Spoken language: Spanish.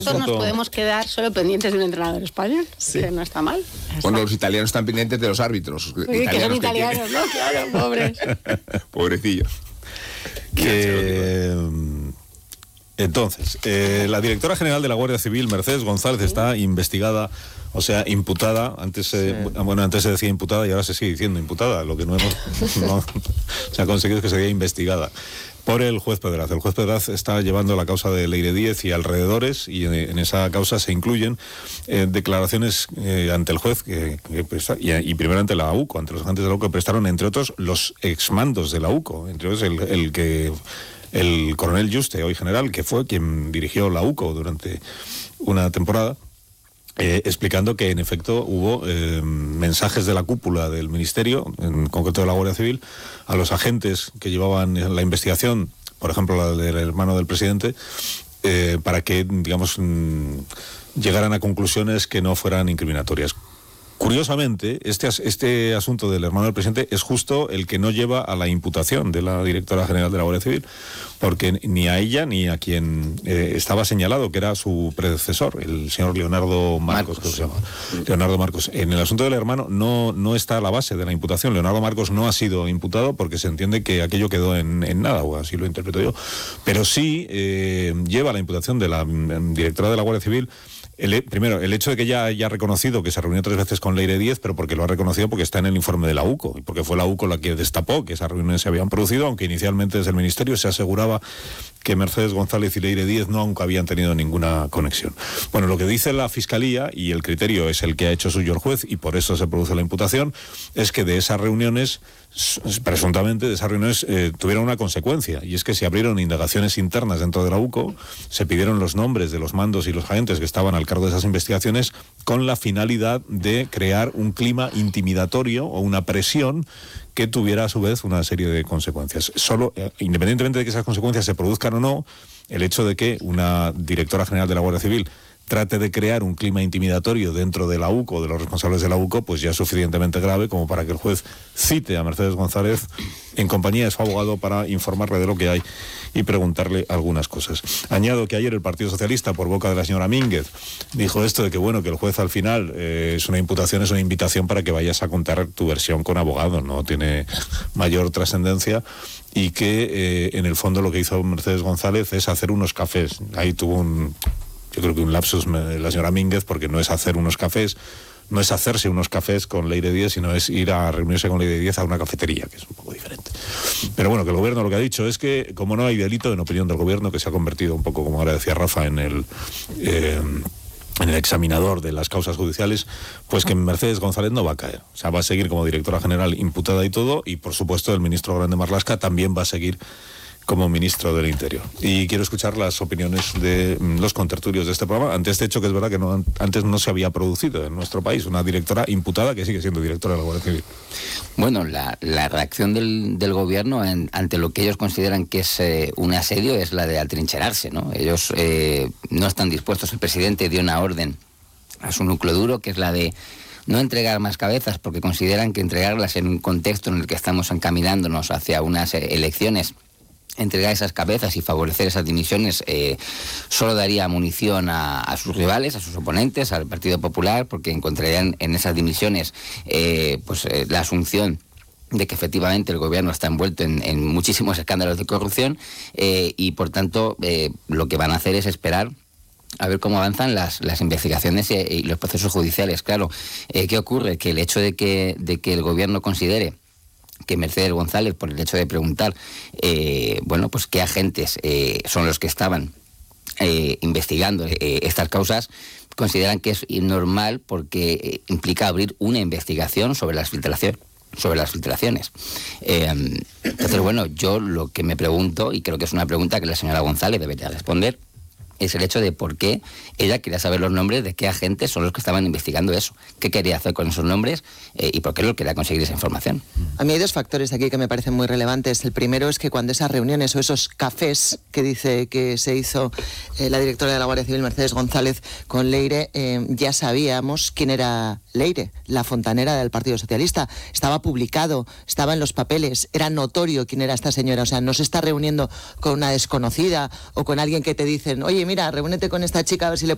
Nos podemos quedar solo pendientes de un entrenador español, que no está mal. Bueno, los italianos están pendientes de los árbitros. Que son italianos, ¿no? Claro, pobres. Pobrecillos. Entonces, la directora general de la Guardia Civil, Mercedes González, está investigada, o sea, imputada. Antes se decía imputada y ahora se sigue diciendo imputada. Lo que no se ha conseguido es que se diga investigada por el juez Pedraz. El juez Pedraz está llevando la causa de Leire Díez y alrededores, y en esa causa se incluyen declaraciones ante el juez y primero ante la AUCO, ante los agentes de la AUCO, que prestaron, entre otros, los exmandos de la AUCO, entre otros el coronel Juste, hoy general, que fue quien dirigió la UCO durante una temporada, explicando que en efecto hubo mensajes de la cúpula del Ministerio, en concreto de la Guardia Civil, a los agentes que llevaban la investigación, por ejemplo la del hermano del presidente, para que, digamos, llegaran a conclusiones que no fueran incriminatorias. Curiosamente, este asunto del hermano del presidente es justo el que no lleva a la imputación de la directora general de la Guardia Civil, porque ni a ella ni a quien estaba señalado, que era su predecesor, el señor Leonardo Marcos, creo que se llama. Leonardo Marcos. En el asunto del hermano no está a la base de la imputación. Leonardo Marcos no ha sido imputado porque se entiende que aquello quedó en nada, o así lo interpreto yo. Pero sí lleva la imputación de la directora de la Guardia Civil. Primero, el hecho de que ella haya reconocido que se reunió 3 veces con Leire Díez, pero porque lo ha reconocido porque está en el informe de la UCO, y porque fue la UCO la que destapó que esas reuniones se habían producido, aunque inicialmente desde el Ministerio se aseguraba que Mercedes González y Leire Díez nunca habían tenido ninguna conexión. Bueno, lo que dice la Fiscalía, y el criterio es el que ha hecho suyo el juez, y por eso se produce la imputación, es que de esas reuniones, presuntamente de esas reuniones, tuvieron una consecuencia, y es que se abrieron indagaciones internas dentro de la UCO, se pidieron los nombres de los mandos y los agentes que estaban al cargo de esas investigaciones, con la finalidad de crear un clima intimidatorio o una presión que tuviera a su vez una serie de consecuencias. Solo, independientemente de que esas consecuencias se produzcan o no, el hecho de que una directora general de la Guardia Civil trate de crear un clima intimidatorio dentro de la UCO, de los responsables de la UCO, pues ya es suficientemente grave como para que el juez cite a Mercedes González en compañía de su abogado para informarle de lo que hay y preguntarle algunas cosas. Añado que ayer el Partido Socialista, por boca de la señora Mínguez, dijo esto de que bueno, que el juez al final es una imputación, es una invitación para que vayas a contar tu versión con abogado, no tiene mayor trascendencia, y que en el fondo lo que hizo Mercedes González es hacer unos cafés. Ahí tuvo yo creo que un lapsus la señora Mínguez, porque no es hacer unos cafés, no es hacerse unos cafés con Leire Díez, sino es ir a reunirse con Leire Díez a una cafetería, que es un poco diferente. Pero bueno, que el gobierno lo que ha dicho es que, como no hay delito, en opinión del gobierno, que se ha convertido un poco, como ahora decía Rafa, en el examinador de las causas judiciales, pues que Mercedes González no va a caer. O sea, va a seguir como directora general imputada y todo, y por supuesto el ministro Grande Marlaska también va a seguir como ministro del Interior. Y quiero escuchar las opiniones de los contertulios de este programa ante este hecho, que es verdad que antes no se había producido en nuestro país, una directora imputada que sigue siendo directora de la Guardia Civil. Bueno, la reacción del gobierno ante lo que ellos consideran que es un asedio es la de atrincherarse, ¿no? Ellos no están dispuestos. El presidente dio una orden a su núcleo duro, que es la de no entregar más cabezas, porque consideran que entregarlas en un contexto en el que estamos encaminándonos hacia unas elecciones, entregar esas cabezas y favorecer esas dimisiones solo daría munición a sus rivales, a sus oponentes, al Partido Popular, porque encontrarían en esas dimisiones la asunción de que efectivamente el gobierno está envuelto en muchísimos escándalos de corrupción, y por tanto lo que van a hacer es esperar a ver cómo avanzan las investigaciones y los procesos judiciales. Claro, ¿qué ocurre? Que el hecho de que el gobierno considere que Mercedes González, por el hecho de preguntar pues qué agentes son los que estaban investigando estas causas, consideran que es normal porque implica abrir una investigación sobre las filtraciones. Entonces, bueno, yo lo que me pregunto, y creo que es una pregunta que la señora González debería responder, es el hecho de por qué ella quería saber los nombres de qué agentes son los que estaban investigando eso, qué quería hacer con esos nombres y por qué lo quería conseguir esa información. A mí hay 2 factores aquí que me parecen muy relevantes. El primero es que cuando esas reuniones o esos cafés que dice que se hizo la directora de la Guardia Civil, Mercedes González, con Leire, ya sabíamos quién era Leire, la fontanera del Partido Socialista. Estaba publicado, estaba en los papeles, era notorio quién era esta señora. O sea, no se está reuniendo con una desconocida o con alguien que te dicen, oye, mira, reúnete con esta chica a ver si le